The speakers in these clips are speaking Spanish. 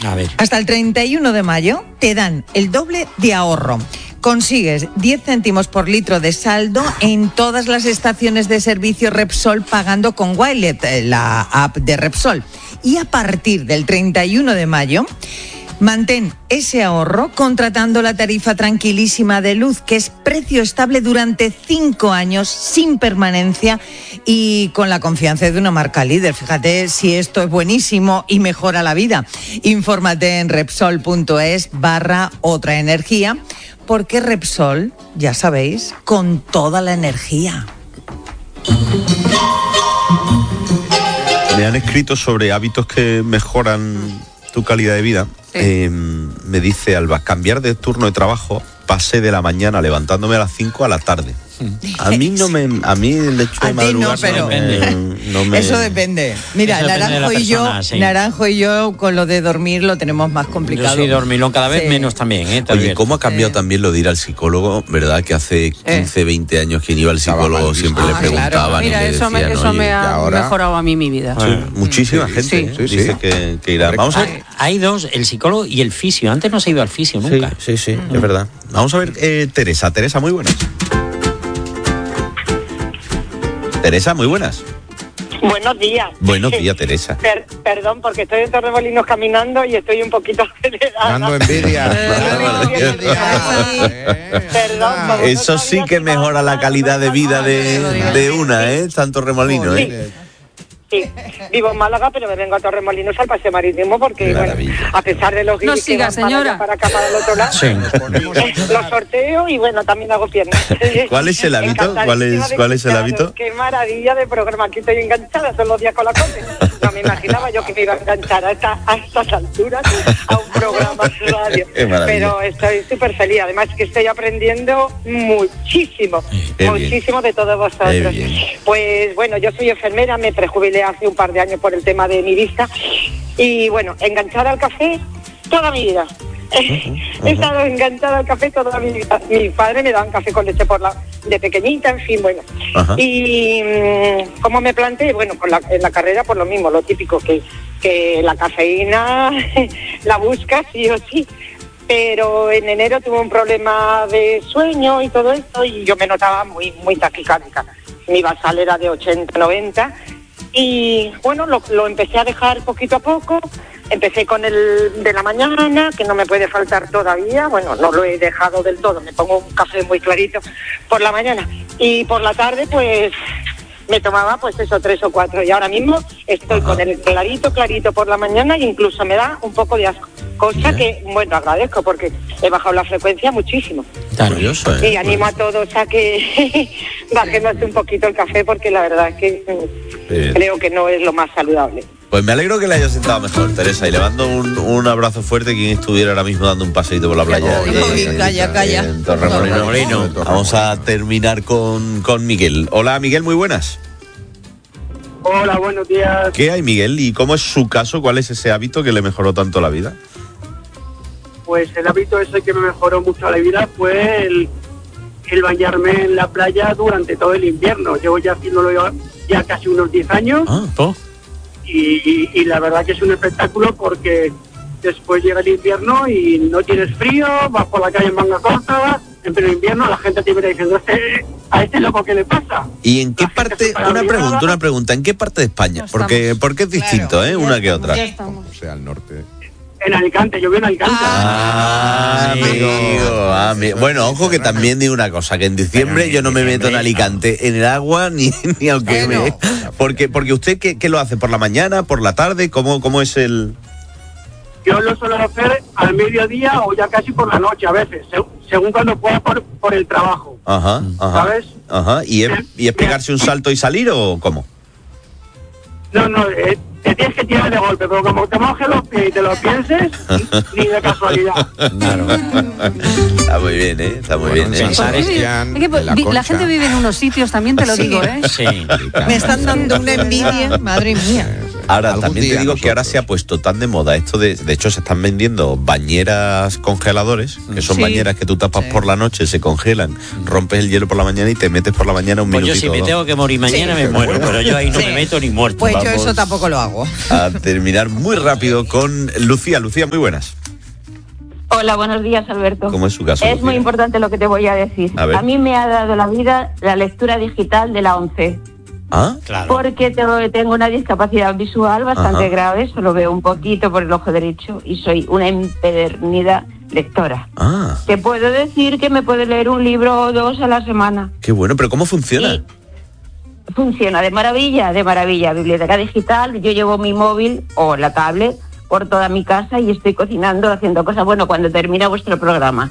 A ver. Hasta el 31 de mayo te dan el doble de ahorro. Consigues 10 céntimos por litro de saldo en todas las estaciones de servicio Repsol pagando con Wilet, la app de Repsol. Y a partir del 31 de mayo... mantén ese ahorro contratando la tarifa tranquilísima de luz, que es precio estable durante 5 años, sin permanencia y con la confianza de una marca líder. Fíjate si esto es buenísimo y mejora la vida. Infórmate en Repsol.es/otra energía, porque Repsol, ya sabéis, con toda la energía. Me han escrito sobre hábitos que mejoran tu calidad de vida. Me dice Alba, cambiar de turno de trabajo, pasé de la mañana levantándome a las 5 a la tarde. A mí el hecho de madrugar no me... Eso depende. Mira, Eso depende Naranjo de la y yo, persona, sí. Naranjo y yo con lo de dormir lo tenemos más complicado. Yo soy dormilón cada vez menos también, Oye, ¿cómo ha cambiado también lo de ir al psicólogo? ¿Verdad? Que hace 15, 20 años quien iba al psicólogo siempre le preguntaban. Mira, y le eso decían, me ha mejorado a mí mi vida. Muchísima gente dice que irá. Vamos a ver. Hay dos, el psicólogo y el fisio. Antes no se ha ido al fisio nunca. Sí, es verdad. Vamos a ver, Teresa, muy buenas. Teresa, muy buenas. Buenos días. Buenos días, Teresa. Perdón, porque estoy en Torremolinos caminando y estoy un poquito acelerada. Dando envidia. Perdón. Eso sí que mejora la calidad de vida de una, San Torremolinos, Sí, vivo en Málaga, pero me vengo a Torremolinos al paseo marítimo porque, bueno, a pesar de los guiris que van señora. para acá, para el otro lado, los sorteo y, bueno, también hago piernas. ¿Cuál es el hábito? ¿Cuál es el hábito? Qué maravilla de programa, aquí estoy enganchada todos los días con la COPE. No me imaginaba yo que me iba a enganchar a estas alturas a un programa de radio. Pero estoy súper feliz, además que estoy aprendiendo muchísimo de todos vosotros. Pues bueno, yo soy enfermera, me prejubilé hace un par de años por el tema de mi vista y bueno, enganchada al café toda mi vida. He estado enganchada al café toda mi vida. Mi padre me daba un café con leche de pequeñita, en fin, bueno. Y ¿cómo me planteé? Bueno, en la carrera por lo mismo, lo típico, que la cafeína la buscas sí o sí. Pero en enero tuve un problema de sueño y todo esto y yo me notaba muy, muy taquicárdica. Mi basal era de 80, 90 y bueno, lo empecé a dejar poquito a poco. Empecé con el de la mañana, que no me puede faltar todavía. Bueno, no lo he dejado del todo, me pongo un café muy clarito por la mañana. Y por la tarde, pues, me tomaba, pues eso, 3 o 4. Y ahora mismo estoy con el clarito por la mañana e incluso me da un poco de asco. Cosa que, bueno, agradezco porque he bajado la frecuencia muchísimo. Curioso, y animo a todos a que bajemos un poquito el café porque la verdad es que creo que no es lo más saludable. Pues me alegro que le haya sentado mejor, Teresa, y le mando un abrazo fuerte a quien estuviera ahora mismo dando un paseíto por la playa. Calla. En Torremolinos. Vamos a terminar con Miguel. Hola, Miguel, muy buenas. Hola, buenos días. ¿Qué hay, Miguel? ¿Y cómo es su caso? ¿Cuál es ese hábito que le mejoró tanto la vida? Pues el hábito ese que me mejoró mucho la vida fue el bañarme en la playa durante todo el invierno. Llevo ya haciéndolo ya casi unos 10 años. Y la verdad que es un espectáculo porque después llega el invierno y no tienes frío, vas por la calle en manga corta, en pleno invierno la gente te viene diciendo a este loco ¿qué le pasa? ¿Y en qué parte, una pregunta, ¿en qué parte de España? Porque es distinto, una que otra. O sea, al norte. En Alicante, yo vivo en Alicante. Amigo. Bueno, ojo que también digo una cosa, que en diciembre yo no me meto en Alicante, en el agua, ni aunque me... Porque usted, ¿qué lo hace? ¿Por la mañana, por la tarde? ¿Cómo es el...? Yo lo suelo hacer al mediodía o ya casi por la noche a veces, según cuando pueda por el trabajo. ¿Sabes? ¿Y es pegarse un salto y salir o cómo? No, te tienes que tirar de golpe, pero como te mojes los pies y te lo pienses, ni de casualidad. Claro. Está muy bien, Está muy bien, La gente vive en unos sitios, también te lo digo, Sí. Me están dando una envidia, madre mía. Ahora, también te digo que ahora se ha puesto tan de moda esto de hecho se están vendiendo bañeras congeladores, que son bañeras que tú tapas por la noche, se congelan, rompes el hielo por la mañana y te metes por la mañana un minutito. Yo si me tengo que morir mañana me muero, pero yo ahí no me meto ni muerto. Pues yo eso tampoco lo hago. A terminar muy rápido con Lucía. Lucía, muy buenas. Hola, buenos días, Alberto. ¿Cómo es su caso, Es Lucía? muy importante lo que te voy a decir. A mí me ha dado la vida la lectura digital de la 11. ¿Ah? Claro. Porque tengo una discapacidad visual bastante grave, solo veo un poquito por el ojo derecho y soy una empedernida lectora. Te puedo decir que me puedo leer un libro o dos a la semana. Qué bueno, pero ¿cómo funciona? Y funciona de maravilla, biblioteca digital. Yo llevo mi móvil o la tablet por toda mi casa y estoy cocinando, haciendo cosas, cuando termina vuestro programa.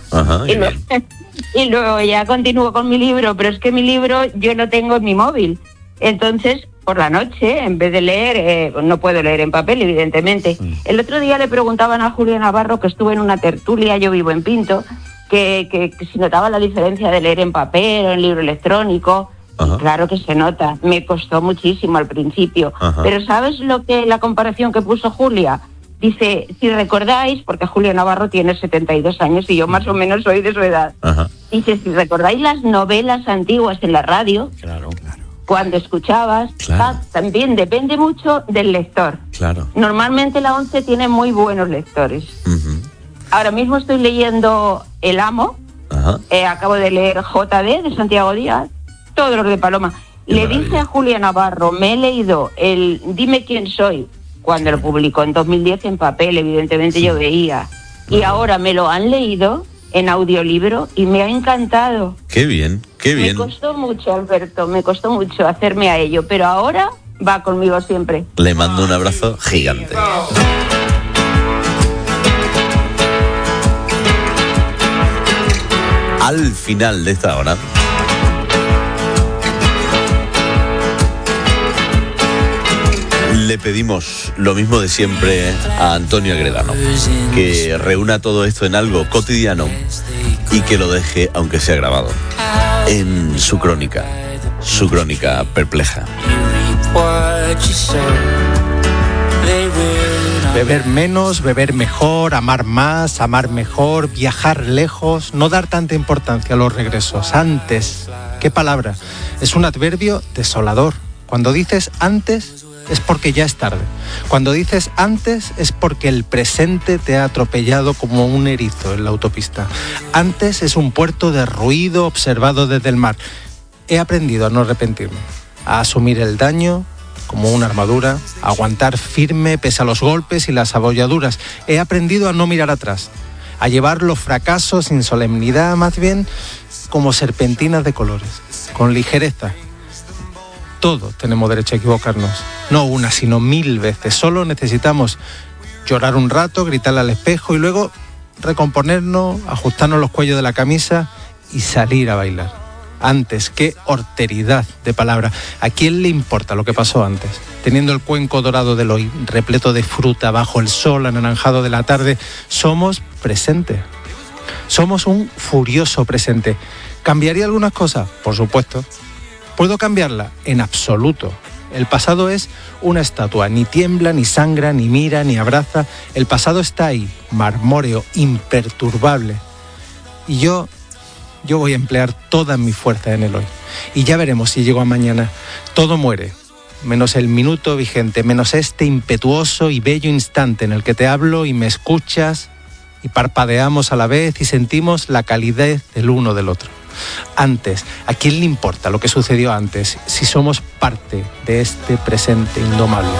Y luego ya continúo con mi libro, pero es que mi libro yo lo tengo en mi móvil. Entonces, por la noche, en vez de leer, no puedo leer en papel, evidentemente. El otro día le preguntaban a Julia Navarro, que estuvo en una tertulia, yo vivo en Pinto, que si notaba la diferencia de leer en papel o en libro electrónico. Y claro que se nota. Me costó muchísimo al principio. Pero ¿sabes la comparación que puso Julia? Dice, si recordáis, porque Julia Navarro tiene 72 años y yo más o menos soy de su edad. Dice, si recordáis las novelas antiguas en la radio, cuando escuchabas, también depende mucho del lector. Normalmente la 11 tiene muy buenos lectores. Ahora mismo estoy leyendo El Amo, acabo de leer JD de Santiago Díaz, todos los de Paloma. Le dije a Julia Navarro, me he leído el Dime quién soy, cuando lo publicó en 2010 en papel, evidentemente yo veía. Y ahora me lo han leído en audiolibro y me ha encantado. Qué bien, qué bien. Me costó mucho, Alberto, me costó mucho hacerme a ello, pero ahora va conmigo siempre. Le mando un abrazo gigante. Al final de esta hora, le pedimos lo mismo de siempre a Antonio Agredano, que reúna todo esto en algo cotidiano y que lo deje, aunque sea grabado, en su crónica perpleja. Beber menos, beber mejor, amar más, amar mejor, viajar lejos, no dar tanta importancia a los regresos. Antes, ¿qué palabra? Es un adverbio desolador. Cuando dices antes, es porque ya es tarde. Cuando dices antes, es porque el presente te ha atropellado como un erizo en la autopista. Antes es un puerto derruido observado desde el mar. He aprendido a no arrepentirme, a asumir el daño como una armadura, a aguantar firme pese a los golpes y las abolladuras. He aprendido a no mirar atrás, a llevar los fracasos sin solemnidad, más bien como serpentinas de colores, con ligereza. Todos tenemos derecho a equivocarnos, no una, sino 1000 veces. Solo necesitamos llorar un rato, gritarle al espejo y luego recomponernos, ajustarnos los cuellos de la camisa y salir a bailar. Antes, qué horteridad de palabra. ¿A quién le importa lo que pasó antes? Teniendo el cuenco dorado del hoy, repleto de fruta, bajo el sol anaranjado de la tarde, somos presente. Somos un furioso presente. ¿Cambiaría algunas cosas? Por supuesto. ¿Puedo cambiarla? En absoluto. El pasado es una estatua, ni tiembla, ni sangra, ni mira, ni abraza. El pasado está ahí, marmóreo, imperturbable. Y yo voy a emplear toda mi fuerza en el hoy. Y ya veremos si llego a mañana. Todo muere, menos el minuto vigente, menos este impetuoso y bello instante en el que te hablo y me escuchas y parpadeamos a la vez y sentimos la calidez del uno del otro. Antes, ¿a quién le importa lo que sucedió antes si somos parte de este presente indomable?